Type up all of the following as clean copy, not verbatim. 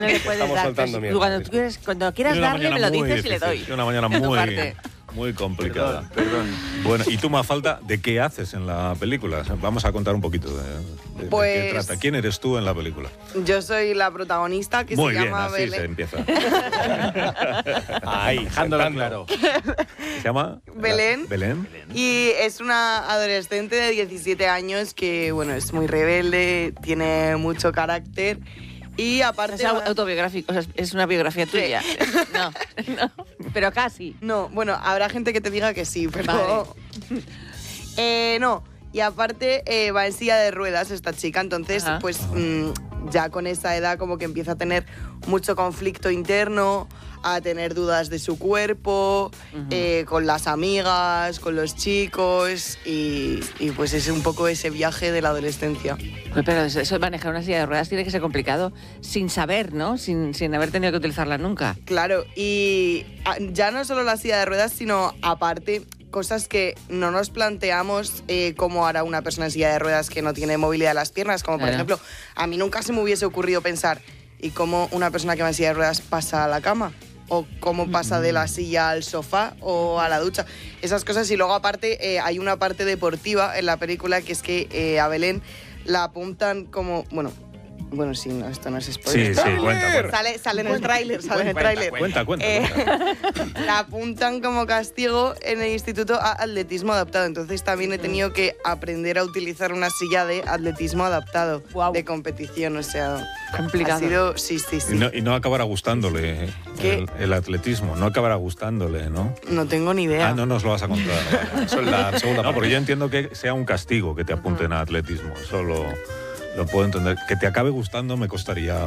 No le puedes Estamos dar. soltando Pues, mierda. cuando quieras darle, me lo dices y le doy. Es una mañana De tu parte. muy complicada. Perdón. Bueno, y tú, Mafalda, ¿de qué haces en la película? Vamos a contar un poquito de Pues, qué trata. ¿Quién eres tú en la película? Yo soy la protagonista que Muy se bien, llama así Belén. se empieza. Ahí, Dejándolo saltando. claro. ¿Se llama? Belén. Belén. Y es una adolescente de 17 años que, bueno, es muy rebelde, tiene mucho carácter y aparte... Es autobiográfico, o sea, es una biografía tuya. No, pero casi. No, bueno, habrá gente que te diga que sí, pero... No, y aparte va en silla de ruedas esta chica, entonces Ajá. pues ya con esa edad como que empieza a tener mucho conflicto interno, a tener dudas de su cuerpo, con las amigas, con los chicos y pues es un poco ese viaje de la adolescencia. Pues, pero eso de manejar una silla de ruedas tiene que ser complicado sin saber, ¿no? Sin haber tenido que utilizarla nunca. Claro, y ya no solo la silla de ruedas, sino aparte cosas que no nos planteamos cómo hará una persona en silla de ruedas que no tiene movilidad de las piernas, como por Claro. ejemplo, a mí nunca se me hubiese ocurrido pensar ¿y cómo una persona que va en silla de ruedas pasa a la cama? O cómo pasa de la silla al sofá o a la ducha. Esas cosas. Y luego aparte hay una parte deportiva en la película que es que a Belén la apuntan como... Bueno, sí, no, esto no es spoiler. Sí, cuenta. Sale en el tráiler, sale en el tráiler. Cuenta. La apuntan como castigo en el instituto a atletismo adaptado. Entonces también he tenido que aprender a utilizar una silla de atletismo adaptado. Guau. De competición, o sea... Complicado. Ha sido... Sí. Y no acabará gustándole ¿Qué? el atletismo, no acabará gustándole, ¿no? No tengo ni idea. Ah, no nos lo vas a contar. Eso es la segunda No, parte. porque yo entiendo que sea un castigo que te apunten a atletismo. Eso lo puedo entender. Que te acabe gustando me costaría.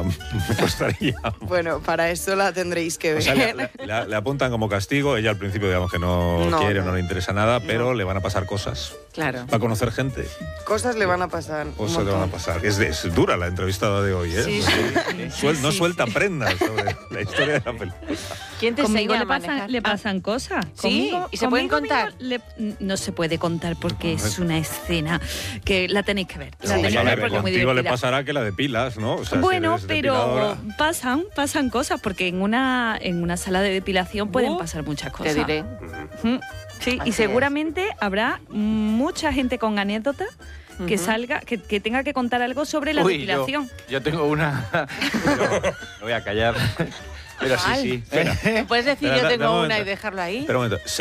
Bueno, para eso la tendréis que ver. O sea, le apuntan como castigo. Ella al principio, digamos que no No, quiere, no. no le interesa nada, pero le van a pasar cosas. Claro. Va a conocer gente. Cosas le van a pasar. un Cosas le van a montón. pasar. Es dura la entrevistada de hoy, ¿eh? Sí. No suelta prendas sobre la historia de la película. ¿Quién te Conmigo enseña a manejar? le pasan cosas. ¿Sí? Conmigo- ¿Y se pueden conmigo contar? no se puede contar porque es una escena que la tenéis que ver. La Vamos tenéis a que ver, ver porque es muy contigo le divertida. pasará que la depilas, ¿no? O sea, si Bueno, eres pero depiladora. pasan cosas porque en una sala de depilación pueden pasar muchas Te cosas. diré. Ujú. Sí, Así y seguramente haría mucha gente con anécdotas que Ujú. salga, que tenga que contar algo sobre la depilación. Yo tengo una... No voy a callar. Pero ¿Cuál? sí. ¿Puedes decir Espera, yo tengo dame un una y momento. dejarlo ahí? Pero un momento,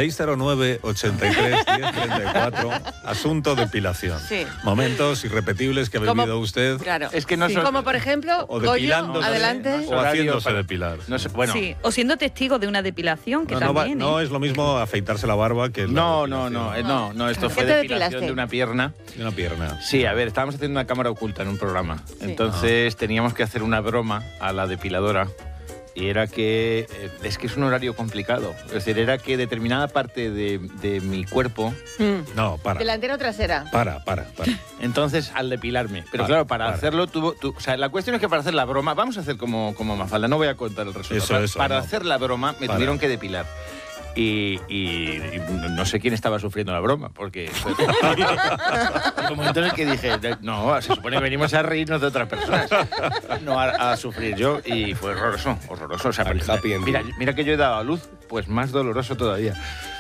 609-83-1034, asunto depilación. Sí. Momentos irrepetibles que ha Como- vivido usted Claro. Es que no Sí. son- Como por ejemplo, o Goyo, depilándose adelante. o haciéndose depilar. No sé, bueno, Sí, o siendo testigo de una depilación, que No, también. no es lo mismo afeitarse la barba que la no, depilación esto ¿Qué fue te depilación depilaste? de una pierna. de una pierna. Sí, a ver, estábamos haciendo una cámara oculta en un programa. Entonces teníamos que hacer una broma a la depiladora. Y era que, es que es un horario complicado. Es decir, era que determinada parte de mi cuerpo, No, para. ¿Delantera o trasera? Para. entonces al depilarme. Pero Para, claro, para para. hacerlo o sea, la cuestión es que para hacer la broma, vamos a hacer como Mafalda, no voy a contar el resultado. Eso, para no. hacer la broma me Para. tuvieron que depilar. Y no sé quién estaba sufriendo la broma, porque fue un momento en el que dije, no, se supone que venimos a reírnos de otras personas, no a sufrir yo, y fue horroroso. O sea, Al happy ending. mira que yo he dado a luz, pues más doloroso todavía.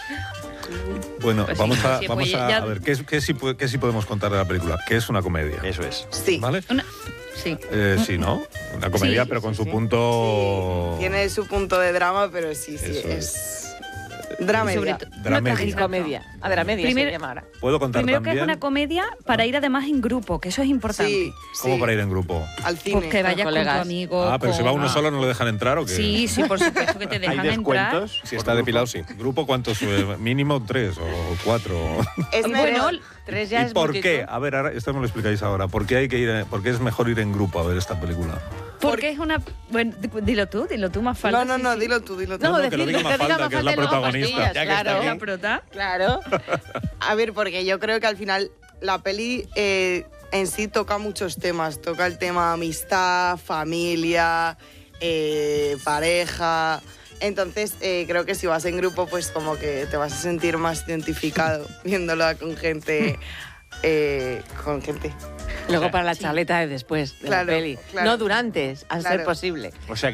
Bueno, Pues vamos sí, a, sí, vamos pues a, ya- a ver, ¿qué sí podemos contar de la película? Que es una comedia. Eso es. Sí. ¿Vale? Sí. Sí, ¿no? Una comedia, Sí, pero con su sí. punto... Tiene su punto de drama, pero sí, Eso es... Drama y Sobre drama. to- Una Dramedia. tragicomedia. A dramedia Primero- se llama ahora. ¿Puedo contar Primero también? que es una comedia para ir además en grupo, que eso es importante. Sí, ¿Cómo sí. para ir en grupo? Al cine. Pues que vayas con tu colegas. amigo. Ah, pero si va uno con- solo no lo dejan entrar o qué? Sí, sí, por supuesto que te ¿Hay dejan entrar. descuentos? Si está depilado, sí. ¿Grupo cuántos? Mínimo 3 o 4. Es Bueno, mejor. 3 ya ¿Y es por multitud. qué? A ver, ahora esto me lo explicáis ahora. ¿Por qué es mejor ir en grupo a ver esta película? porque es una... Bueno, dilo tú más falta. No, dilo tú. No, que lo diga Mafalda, que es la protagonista. Pastillas, Ya que claro. está aquí. La prota. Claro. A ver, porque yo creo que al final la peli en sí toca muchos temas. Toca el tema amistad, familia, pareja. Entonces, creo que si vas en grupo, pues como que te vas a sentir más identificado viéndola con gente con gente. Luego O sea, para la sí. charleta de después de Claro, la peli. claro. No durante, al ser Claro. posible. O sea,